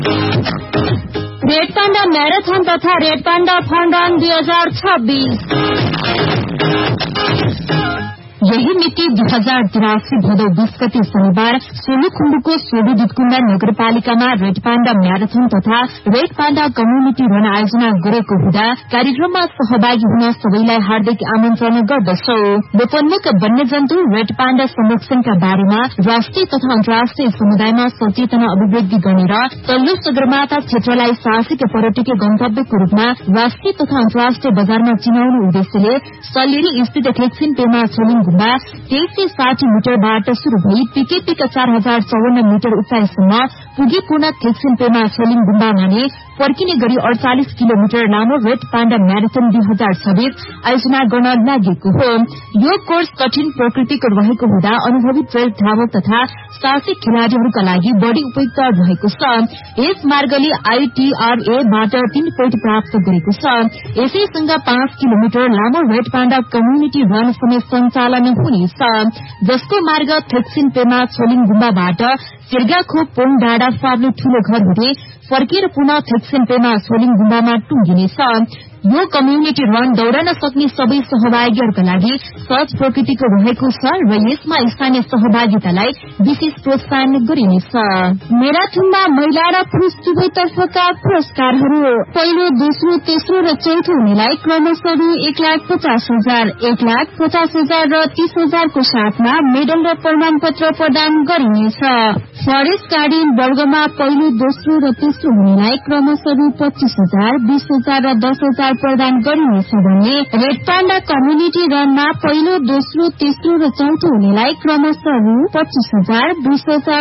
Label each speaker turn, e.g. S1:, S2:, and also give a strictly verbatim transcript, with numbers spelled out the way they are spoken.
S1: Red panda marathon तथा red panda fun run दुई हजार छब्बीस यही मिति दुई हजार तिरासी भदौ बीस गते शनिबार सोलुखुम्बुको सोलु दुधकुण्डा नगरपालिकामा रेड पाण्डा म्याराथन तथा रेड पाण्डा कम्युनिटी रन आयोजना गरेको हुँदा कार्यक्रममा सहभागी हुन सबैलाई हार्दिक आमन्त्रण गर्दछौ। लोपोन्मुख वन्यजन्तु रेड पाण्डा संरक्षणका बारेमा राष्ट्रिय तथा अन्तर्राष्ट्रिय समुदायमा सचेतना अभिवृद्धि गर्ने र तल्लो सगरमाथा क्षेत्रलाई साहसिक पर्यटकीय गन्तव्यको रूपमा राष्ट्रिय तथा अन्तर्राष्ट्रिय बजारमा चिनाउने उद्देश्यले सल्लेरी स्थित ठेक्सिन पेमा छोलिङ गुम्बा तेइस सय साठी मिटरबाट शुरू भई पिकेपिक चार हजार चौवन्न मिटर उचाइसम्म पुगी पूर्ण ठेक्सिन पेमा छोलिङ गुम्बामा नै फर्किने गरी अडचालिस किलोमिटर लामो रेड पाण्डा म्याराथन दुई हजार छब्बीस आयोजना गर्न लागेको हो। यो कोर्स कठिन प्रकृतिको रहेको हुँदा अनुभवी ट्रेल धावक तथा साहसिक खेलाड़ीहरूका लागि बढ़ी उपयुक्त रहेको छ। यस मार्गले आईटीआरएबाट तीन पोइन्ट प्राप्त गरेको छ। यसैसँग पाँच किलोमिटर लामो रेड पाण्डा कम्युनिटी रन समेत सञ्चालन हुनेछ, जसको मार्ग ठेक्सिन पेमा छोलिङ गुम्बाबाट सिर्गाखोप पोङ डाँडा फाब्लु ठूलो घर हुँदै फर्केर पुनः ठेक्सिन पेमा छोलिङ गुम्बामा टुंगिनेछ। यो कम्युनिटी रन दौड़न सक्ने सबै सहभागीहरूका लागि सहज प्रकृतिको रहेको छ र यसमा स्थानीय सहभागितालाई विशेष प्रोत्साहन गरिनेछ। मैराथनमा महिला र पुरूष दुवैतर्फका पुरस्कारहरू पहिलो, दोस्रो, तेस्रो र चौथो हुनेलाई क्रमशः एक लाख पचास हजार एक लाख पचास हजार र तीस हजारको साथमा मेडल र प्रमाण पत्र प्रदान गरिनेछ। फरेस्ट गार्डियन वर्गमा पहिलो, दोस्रो र तेस्रो हुनेलाई क्रमशः पच्चीस हजार बीस हजार र दस हजार प्रदान गरिनेछ भने रेड पाण्डा कम्युनिटी रनमा पहिलो, दोस्रो, तेस्रो र चौथो हुनेलाई क्रमशः पच्चीस हजार बीस हजार